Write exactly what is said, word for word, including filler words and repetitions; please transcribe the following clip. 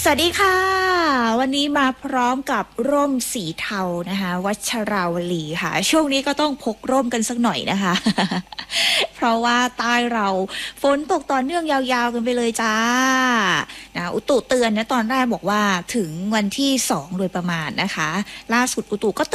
สวัสดีค่ะวันนี้มาพร้อมกับร่มสีเทานะคะวัชราวลีค่ะช่วงนี้ก็ต้องพกร่มกันสักหน่อยนะคะ เพราะว่าใต้เราฝนตกต่อเนื่องยาวๆกันไปเลยจ้านะอุตุเตือนนะตอนแรกบอกว่าถึงวันที่สองโดยประมาณนะคะล่าสุดอุตุก็